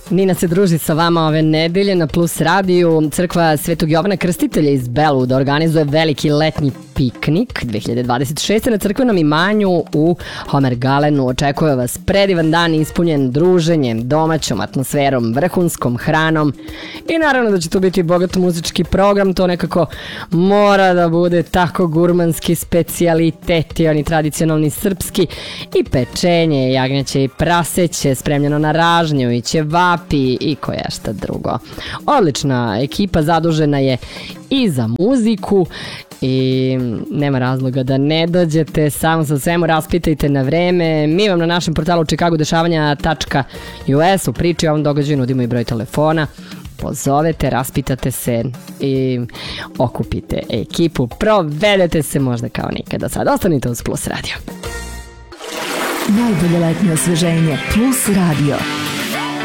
Nina se druži sa vama ove nedelje na Plus radiju. Crkva Svetog Jovana Krstitelja iz Beluda organizuje veliki letnji piknik 2026. na crkvenom imanju u Homergalenu. Očekuje vas predivan dan ispunjen druženjem, domaćom atmosferom, vrhunskom hranom i naravno da će tu biti bogat muzički program. To nekako mora da bude tako gurmanski specijaliteti, oni tradicionalni srpski, i pečenje, jagnjeće i praseće, spremljeno na ražnju i ćevapi i koje šta drugo. Odlična ekipa zadužena je i za muziku i nema razloga da ne dođete, samo sa svemu raspitajte na vreme. Mi vam na našem portalu chicagodešavanja.us u priči o ovom događaju nudimo i broj telefona. Pozovete, raspitate se i okupite ekipu, provedete se možda kao nikada sad. Ostanite uz Plus radio. Najbolje letnje osveženje Plus radio.